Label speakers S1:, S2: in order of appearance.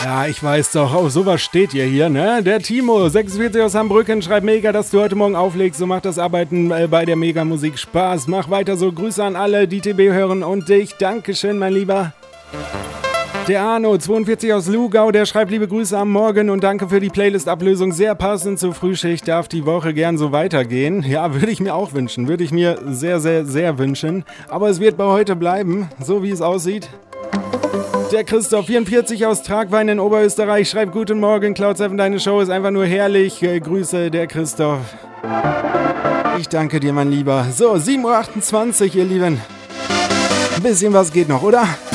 S1: Ja, ich weiß doch, auf sowas steht ihr hier, ne? Der Timo, 46 aus Hambrücken, schreibt mega, dass du heute Morgen auflegst. So macht das Arbeiten bei der Mega-Musik Spaß. Mach weiter so. Grüße an alle, die TB hören und dich. Dankeschön, mein Lieber. Der Arno, 42 aus Lugau, der schreibt liebe Grüße am Morgen und danke für die Playlist-Ablösung. Sehr passend zur Frühschicht, darf die Woche gern so weitergehen. Ja, würde ich mir auch wünschen, würde ich mir sehr, sehr, sehr wünschen. Aber es wird bei heute bleiben, so wie es aussieht. Der Christoph, 44 aus Tragwein in Oberösterreich, schreibt guten Morgen, Cloud7, deine Show ist einfach nur herrlich. Grüße, der Christoph. Ich danke dir, mein Lieber. So, 7.28 Uhr, ihr Lieben. Ein bisschen was geht noch, oder?